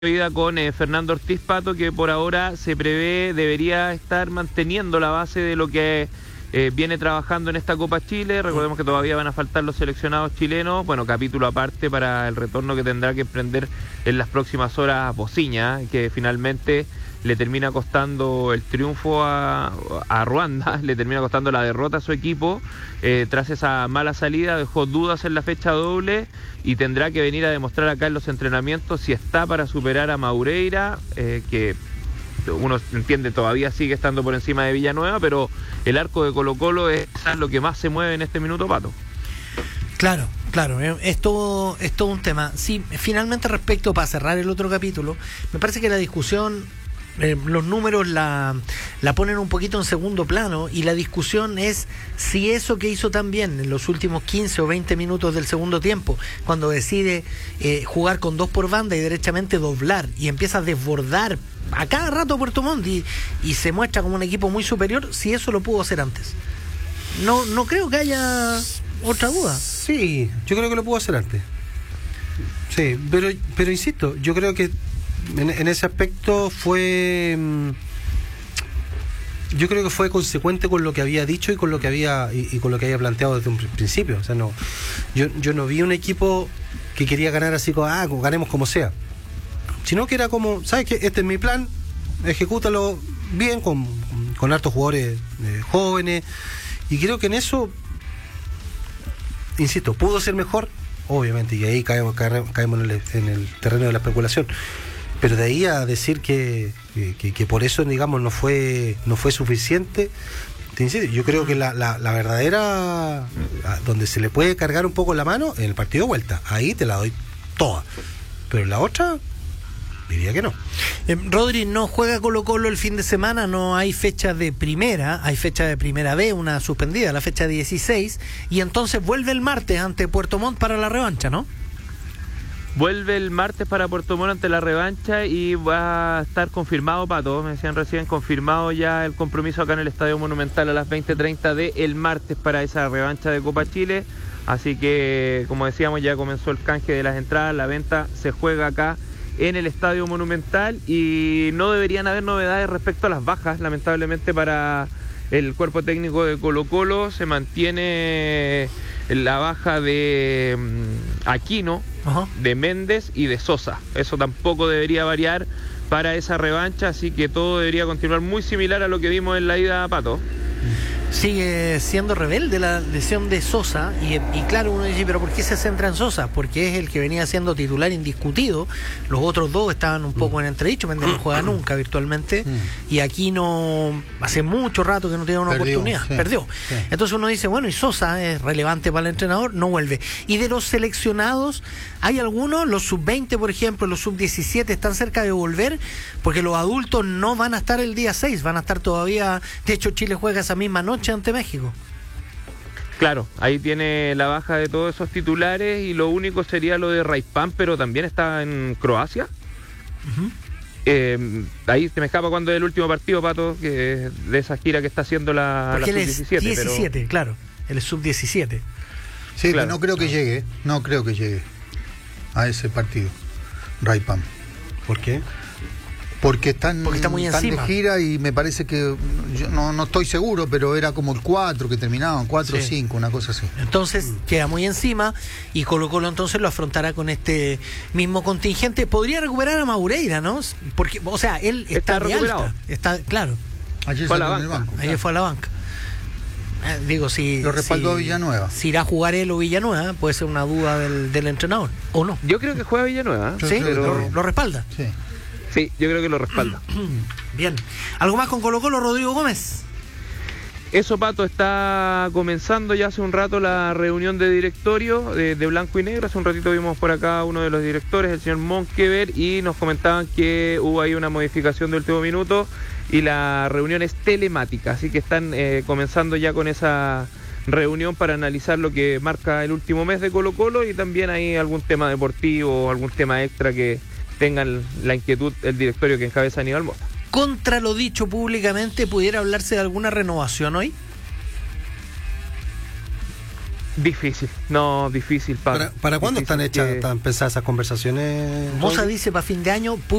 vida con Fernando Ortiz, Pato, que por ahora se prevé debería estar manteniendo la base de lo que viene trabajando en esta Copa Chile. Recordemos que todavía van a faltar los seleccionados chilenos. Bueno, capítulo aparte para el retorno que tendrá que emprender en las próximas horas Bociña, que finalmente le termina costando el triunfo a Ruanda, le termina costando la derrota a su equipo. Tras esa mala salida dejó dudas en la fecha doble y tendrá que venir a demostrar acá en los entrenamientos si está para superar a Maureira, que uno entiende todavía sigue estando por encima de Villanueva, pero el arco de Colo-Colo es lo que más se mueve en este minuto, Pato. Claro, es todo un tema. Sí, finalmente respecto, para cerrar el otro capítulo, me parece que la discusión, los números la ponen un poquito en segundo plano, y la discusión es si eso que hizo tan bien en los últimos 15 o 20 minutos del segundo tiempo, cuando decide jugar con 2 por banda y derechamente doblar y empieza a desbordar a cada rato Puerto Montt y se muestra como un equipo muy superior, si eso lo pudo hacer antes. No creo que haya otra duda. Sí, yo creo que lo pudo hacer antes. Sí, pero insisto, yo creo que en ese aspecto fue, yo creo que fue consecuente con lo que había dicho y con lo que había planteado desde un principio. O sea, yo no vi un equipo que quería ganar así como ganemos como sea, sino que era como, ¿sabes qué? Este es mi plan, ejecútalo bien con hartos jugadores jóvenes, y creo que en eso, insisto, pudo ser mejor, obviamente, y ahí caemos en el terreno de la especulación. Pero de ahí a decir que por eso, digamos, no fue suficiente, yo creo que la verdadera, donde se le puede cargar un poco la mano, en el partido de vuelta, ahí te la doy toda. Pero en la otra, diría que no. Rodri, no juega Colo-Colo el fin de semana, no hay fecha de primera, hay fecha de primera B, una suspendida, la fecha 16, y entonces vuelve el martes ante Puerto Montt para la revancha, ¿no? Vuelve el martes para Puerto Montt ante la revancha y va a estar confirmado, Pato, me decían recién, confirmado ya el compromiso acá en el Estadio Monumental a las 20:30 de el martes para esa revancha de Copa Chile. Así que, como decíamos, ya comenzó el canje de las entradas, la venta se juega acá en el Estadio Monumental y no deberían haber novedades respecto a las bajas, lamentablemente, para el cuerpo técnico de Colo-Colo. Se mantiene la baja de Aquino, de Méndez y de Sosa. Eso tampoco debería variar para esa revancha, así que todo debería continuar muy similar a lo que vimos en la ida a Pato. Sigue siendo rebelde la lesión de Sosa y claro, uno dice, pero ¿por qué se centra en Sosa? Porque es el que venía siendo titular indiscutido. Los otros dos estaban un poco en entredicho. Méndez no juega nunca virtualmente, y aquí no, hace mucho rato que no tiene una oportunidad, perdió. Sí. Entonces uno dice, bueno, y Sosa es relevante para el entrenador, no vuelve. Y de los seleccionados, hay algunos, los sub-20 por ejemplo, los sub-17 están cerca de volver, porque los adultos no van a estar el día 6, van a estar todavía. De hecho, Chile juega esa misma noche ante México. Claro, ahí tiene la baja de todos esos titulares y lo único sería lo de Raipán, pero también está en Croacia. Ahí se me escapa cuando es el último partido, Pato, que de esa gira que está haciendo la sub-17. 17, pero claro, el sub-17. Sí, claro, no creo que llegue a ese partido, Raipán. ¿Por qué? Porque está muy encima de gira y me parece que, yo no estoy seguro, pero era como el 4 que terminaban, 4 o 5, una cosa así. Entonces queda muy encima y Colo-Colo entonces lo afrontará con este mismo contingente. Podría recuperar a Maureira, ¿no? Porque, o sea, él está de alta. Está, claro. Ayer fue a la banca. Ayer fue a la banca. Digo, si lo respaldó Villanueva. Si irá a jugar él o Villanueva, puede ser una duda del entrenador, ¿o no? Yo creo que juega Villanueva. Sí, pero lo respalda. Sí, yo creo que lo respalda. Bien. ¿Algo más con Colo-Colo, Rodrigo Gómez? Eso, Pato, está comenzando ya hace un rato la reunión de directorio de Blanco y Negro. Hace un ratito vimos por acá uno de los directores, el señor Monkever, y nos comentaban que hubo ahí una modificación de último minuto y la reunión es telemática. Así que están comenzando ya con esa reunión para analizar lo que marca el último mes de Colo-Colo y también hay algún tema deportivo o algún tema extra que tengan la inquietud el directorio que encabeza Aníbal Mota. Contra lo dicho públicamente, ¿pudiera hablarse de alguna renovación hoy? Difícil, Pablo. ¿Para cuándo Difícil están que- están pensadas esas conversaciones? Moza dice para fin de año,